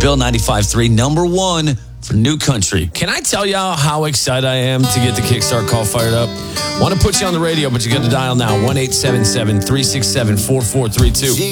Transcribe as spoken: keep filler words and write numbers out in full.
Bill ninety-five three, number one for New Country. Can I tell y'all how excited I am to get the Kickstart call fired up? Want to put you on the radio, but you got to dial now, one eight seven seven, three six seven, four four three two.